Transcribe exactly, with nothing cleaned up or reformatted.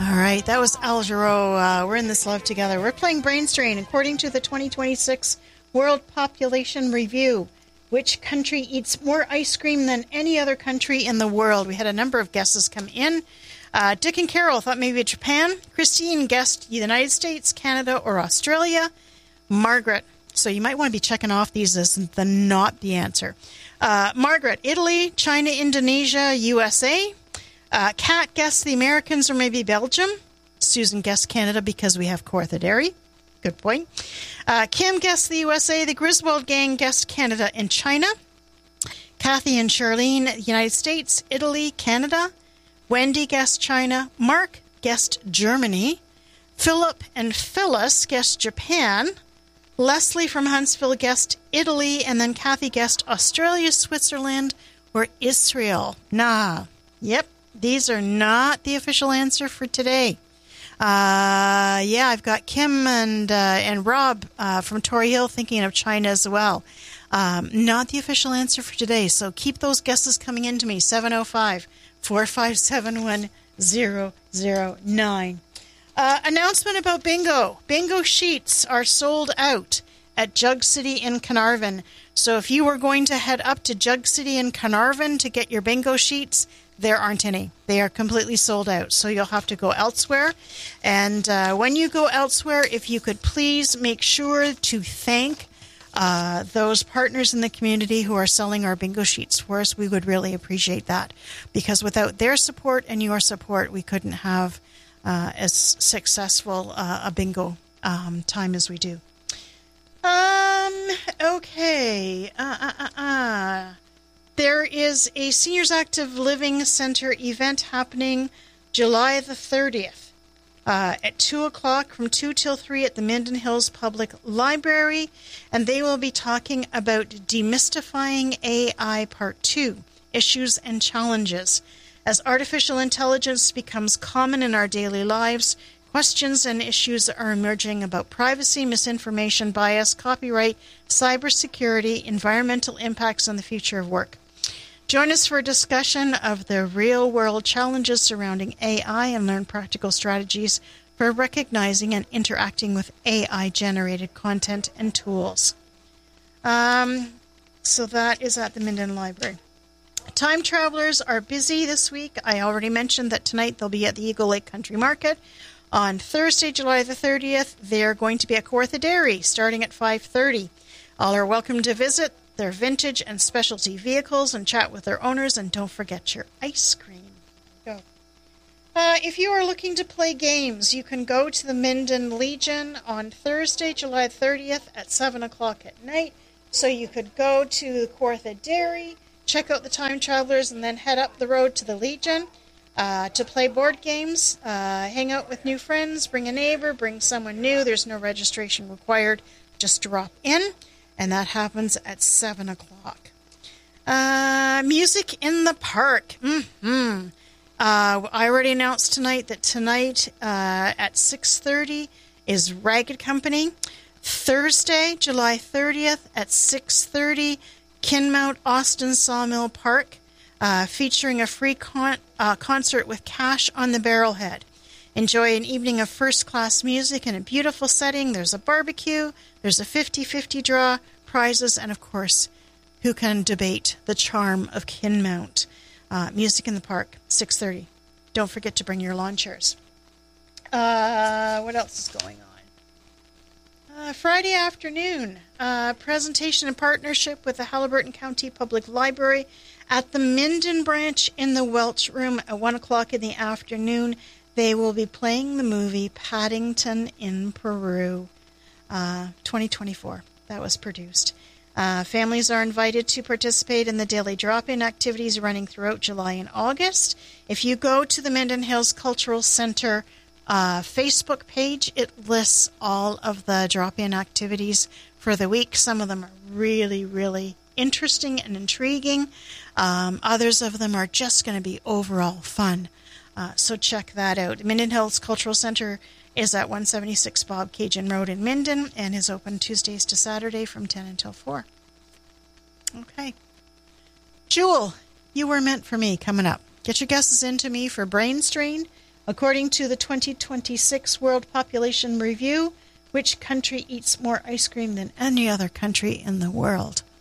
All right, that was Al Jarreau. Uh, we're in this love together. We're playing Brain Strain. According to the twenty twenty-six World Population Review, which country eats more ice cream than any other country in the world? We had a number of guesses come in. Uh, Dick and Carol thought maybe Japan. Christine guessed the United States, Canada, or Australia. Margaret, so you might want to be checking off these as the not the answer. Uh, Margaret, Italy, China, Indonesia, U S A. Uh, Kat guessed the Americans or maybe Belgium. Susan guessed Canada because we have Kawartha Dairy. Good point. Uh, Kim guessed the U S A. The Griswold gang guessed Canada and China. Kathy and Charlene, United States, Italy, Canada. Wendy guessed China. Mark guessed Germany. Philip and Phyllis guessed Japan. Leslie from Huntsville guessed Italy. And then Kathy guessed Australia, Switzerland, or Israel. Nah. Yep. These are not the official answer for today. Uh, yeah, I've got Kim and uh, and Rob uh, from Torrey Hill thinking of China as well. Um, not the official answer for today, so keep those guesses coming in to me, seven oh five, four five seven, one oh oh nine. Uh, announcement about bingo. Bingo sheets are sold out at Jug City in Carnarvon. So if you were going to head up to Jug City in Carnarvon to get your bingo sheets, there aren't any. They are completely sold out, so you'll have to go elsewhere. And uh, when you go elsewhere, if you could please make sure to thank uh, those partners in the community who are selling our bingo sheets for us, we would really appreciate that. Because without their support and your support, we couldn't have uh, as successful uh, a bingo um, time as we do. Um, okay. Uh, uh, uh, uh. There is a Seniors Active Living Center event happening July the thirtieth uh, at two o'clock from two till three at the Minden Hills Public Library. And they will be talking about Demystifying A I Part two, Issues and Challenges. As artificial intelligence becomes common in our daily lives, questions and issues are emerging about privacy, misinformation, bias, copyright, cybersecurity, environmental impacts, and the future of work. Join us for a discussion of the real-world challenges surrounding A I and learn practical strategies for recognizing and interacting with A I-generated content and tools. Um, so that is at the Minden Library. Time travelers are busy this week. I already mentioned that tonight they'll be at the Eagle Lake Country Market. On Thursday, July the thirtieth, they're going to be at Kawartha Dairy starting at five thirty. All are welcome to visit their vintage and specialty vehicles and chat with their owners, and don't forget your ice cream. Go. Uh, if you are looking to play games, you can go to the Minden Legion on Thursday, July thirtieth at seven o'clock at night. So you could go to Kawartha Dairy, check out the Time Travelers, and then head up the road to the Legion uh, to play board games, uh, hang out with new friends, bring a neighbor, bring someone new. There's no registration required. Just drop in. And that happens at seven o'clock. Uh, music in the park. Mm-hmm. Uh, I already announced tonight that tonight uh, at six thirty is Ragged Company. Thursday, July thirtieth at six thirty, Kinmount Austin Sawmill Park, uh, featuring a free con- uh, concert with Cash on the Barrelhead. Enjoy an evening of first-class music in a beautiful setting. There's a barbecue. There's a fifty-fifty draw, prizes, and, of course, who can debate the charm of Kinmount? Uh, music in the park, six thirty. Don't forget to bring your lawn chairs. Uh, what else is going on? Uh, Friday afternoon, uh, presentation in partnership with the Haliburton County Public Library at the Minden branch in the Welch Room at one o'clock in the afternoon. They will be playing the movie Paddington in Peru, uh, twenty twenty-four. That was produced. Uh, families are invited to participate in the daily drop-in activities running throughout July and August. If you go to the Minden Hills Cultural Center uh, Facebook page, it lists all of the drop-in activities for the week. Some of them are really, really interesting and intriguing. Um, others of them are just going to be overall fun. Uh, so check that out. Minden Hills Cultural Center is at one seventy-six Bob Cajun Road in Minden and is open Tuesdays to Saturday from ten until four. Okay. Jewel, you were meant for me coming up. Get your guesses into me for Brain Strain. According to the twenty twenty-six World Population Review, which country eats more ice cream than any other country in the world?